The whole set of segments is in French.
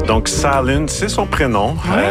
Donc, Salin, c'est son prénom.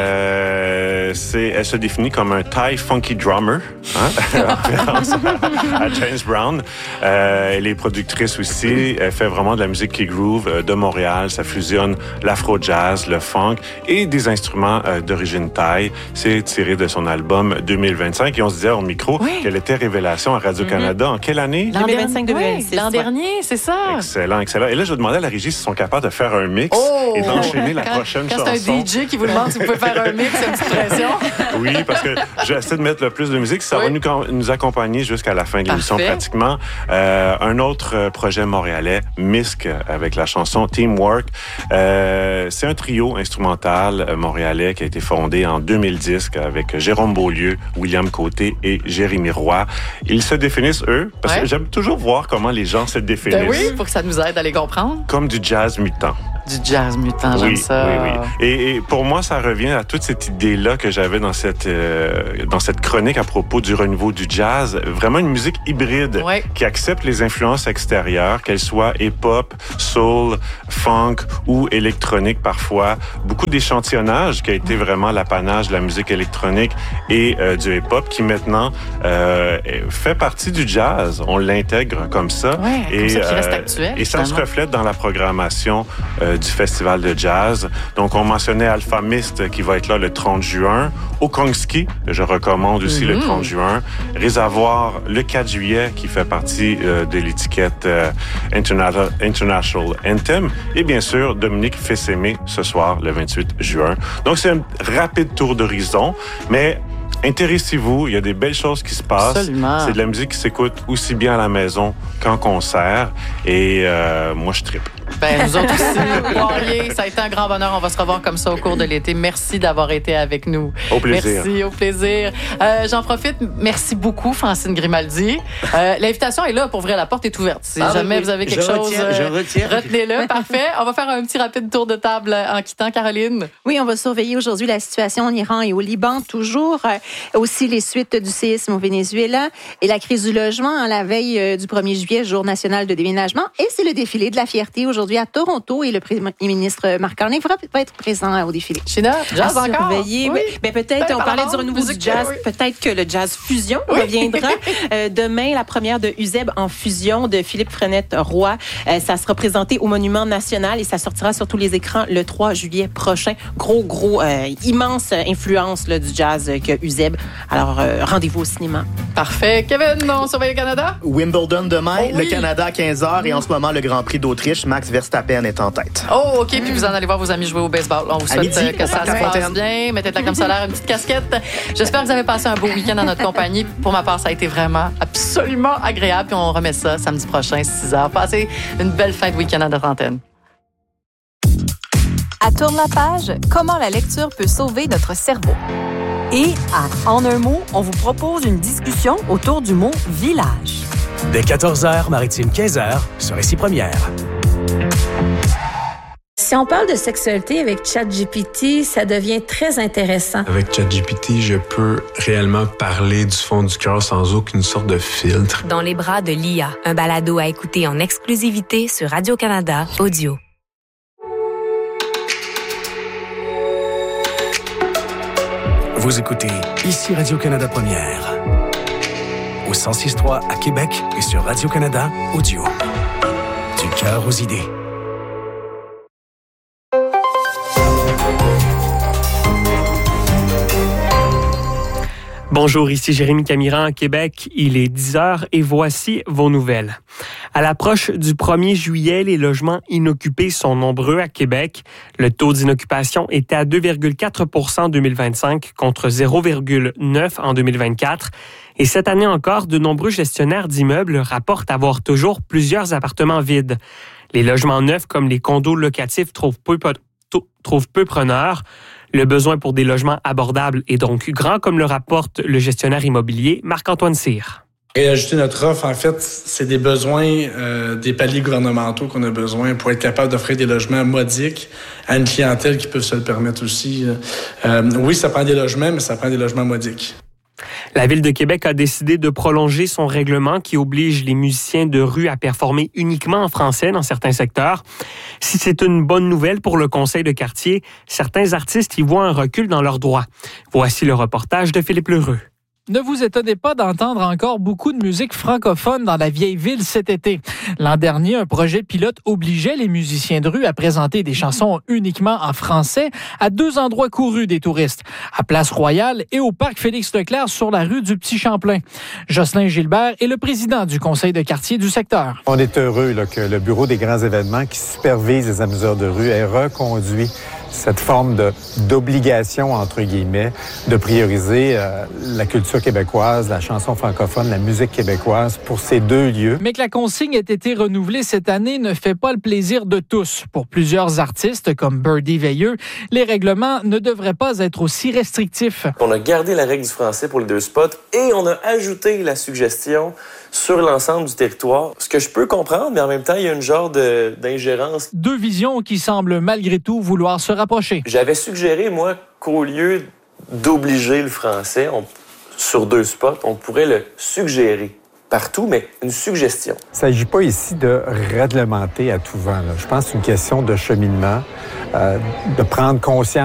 Elle se définit comme un Thai funky drummer, en référence à James Brown. Elle est productrice aussi. Elle fait vraiment de la musique qui groove de Montréal. Ça fusionne l'afro-jazz, le funk et des instruments d'origine thaï. C'est tiré de son album 2025. Et on se disait au micro qu'elle était révélation à Radio-Canada. En quelle année? 2025-2026. L'an dernier, c'est ça. Excellent, excellent. Et là, je demandais à la régie s'ils sont capables de faire un mix et d'enchaîner la prochaine chanson. Quand c'est un DJ qui vous demande si vous pouvez faire un mix, c'est une petite pression. Oui, parce que j'essaie de mettre le plus de musique. Ça va nous accompagner jusqu'à la fin de l'émission pratiquement. Un autre projet montréalais, Misk, avec la chanson Teamwork. C'est un trio instrumental montréalais qui a été fondé en 2010 avec Jérôme Beaulieu, William Côté et Jérémy Roy. Ils se définissent, eux, parce que j'aime toujours voir comment les gens se définissent. Ben oui, pour que ça nous aide à les comprendre. Comme du jazz mutant. Du jazz mutant, j'aime ça. Oui. Et pour moi, ça revient à toute cette idée-là que j'avais dans cette chronique à propos du renouveau du jazz. Vraiment une musique hybride qui accepte les influences extérieures, qu'elles soient hip-hop, soul, funk ou électronique parfois. Beaucoup d'échantillonnage qui a été vraiment l'apanage de la musique électronique et du hip-hop qui maintenant fait partie du jazz. On l'intègre comme ça. Et comme ça qui reste actuel. Et ça se reflète dans la programmation du Festival de jazz. Donc, on mentionnait Alpha Mist qui va être là le 30 juin. Okongski, que je recommande aussi le 30 juin. Réservoir le 4 juillet qui fait partie de l'étiquette International Anthem. Et bien sûr, Dominique Fils-Aimé ce soir, le 28 juin. Donc, c'est un rapide tour d'horizon, mais intéressez-vous, il y a des belles choses qui se passent. Absolument. C'est de la musique qui s'écoute aussi bien à la maison qu'en concert. Et moi, je trippe. Ben, nous autres aussi, Poirier, ça a été un grand bonheur. On va se revoir comme ça au cours de l'été. Merci d'avoir été avec nous. Au plaisir. Merci, au plaisir. J'en profite. Merci beaucoup, Francine Grimaldi. L'invitation est là pour ouvrir la porte, est ouverte. Si jamais vous avez quelque chose, retenez-le. Parfait. On va faire un petit rapide tour de table en quittant. Caroline. Oui, on va surveiller aujourd'hui la situation en Iran et au Liban, toujours. Aussi les suites du séisme au Venezuela et la crise du logement à la veille du 1er juillet, jour national de déménagement. Et c'est le défilé de la fierté aujourd'hui à Toronto et le premier ministre Marc Carney va être présent au défilé. China, jazz encore? Oui. Ben, peut-être, on parlait du renouveau du jazz, peut-être que le jazz fusion reviendra. Demain, la première de Uzeb en fusion de Philippe Frenette-Roy. Ça sera présenté au Monument National et ça sortira sur tous les écrans le 3 juillet prochain. Immense influence là, du jazz que Uzeb. Alors, rendez-vous au cinéma. Parfait. Kevin, on surveille le Canada? Wimbledon demain, le Canada à 15h et en ce moment, le Grand Prix d'Autriche. Max Verstappen est en tête. Oh, OK. Puis vous en allez voir vos amis jouer au baseball. On vous souhaite que ça se passe bien. Mettez-la comme ça l'air, une petite casquette. J'espère que vous avez passé un beau week-end en notre compagnie. Pour ma part, ça a été vraiment absolument agréable. Puis on remet ça samedi prochain, 6h. Passez une belle fin de week-end à notre antenne. À Tourne la page, comment la lecture peut sauver notre cerveau. Et à En un mot, on vous propose une discussion autour du mot « village ». Dès 14h, Maritime 15h, sur Ici Première. Si on parle de sexualité avec ChatGPT, ça devient très intéressant. Avec ChatGPT, je peux réellement parler du fond du cœur sans aucune sorte de filtre. Dans les bras de l'IA, un balado à écouter en exclusivité sur Radio-Canada Audio. Vous écoutez Ici Radio-Canada Première. Au 106.3 à Québec et sur Radio-Canada Audio. Du cœur aux idées. Bonjour, ici Jérémy Camiran à Québec. Il est 10h et voici vos nouvelles. À l'approche du 1er juillet, les logements inoccupés sont nombreux à Québec. Le taux d'inoccupation était à 2,4 % en 2025 contre 0,9 en 2024. Et cette année encore, de nombreux gestionnaires d'immeubles rapportent avoir toujours plusieurs appartements vides. Les logements neufs, comme les condos locatifs, trouvent peu preneurs. Le besoin pour des logements abordables est donc grand, comme le rapporte le gestionnaire immobilier Marc-Antoine Cyr. Réajuster notre offre, en fait, c'est des besoins, des paliers gouvernementaux qu'on a besoin pour être capable d'offrir des logements modiques à une clientèle qui peut se le permettre aussi. Oui, ça prend des logements, mais ça prend des logements modiques. La Ville de Québec a décidé de prolonger son règlement qui oblige les musiciens de rue à performer uniquement en français dans certains secteurs. Si c'est une bonne nouvelle pour le conseil de quartier, certains artistes y voient un recul dans leurs droits. Voici le reportage de Philippe Lheureux. Ne vous étonnez pas d'entendre encore beaucoup de musique francophone dans la vieille ville cet été. L'an dernier, un projet pilote obligeait les musiciens de rue à présenter des chansons uniquement en français à 2 endroits courus des touristes, à Place Royale et au parc Félix-Leclerc sur la rue du Petit-Champlain. Jocelyn Gilbert est le président du conseil de quartier du secteur. On est heureux que le bureau des grands événements qui supervise les amuseurs de rue ait reconduit cette forme d'obligation, entre guillemets, de prioriser la culture québécoise, la chanson francophone, la musique québécoise pour ces 2 lieux. Mais que la consigne ait été renouvelée cette année ne fait pas le plaisir de tous. Pour plusieurs artistes, comme Birdie Veilleux, les règlements ne devraient pas être aussi restrictifs. On a gardé la règle du français pour les 2 spots et on a ajouté la suggestion sur l'ensemble du territoire. Ce que je peux comprendre, mais en même temps, il y a une genre d'ingérence. 2 visions qui semblent malgré tout vouloir se rapprocher. J'avais suggéré, moi, qu'au lieu d'obliger le français sur 2 spots, on pourrait le suggérer partout, mais une suggestion. Il ne s'agit pas ici de réglementer à tout vent. Je pense que c'est une question de cheminement, de prendre conscience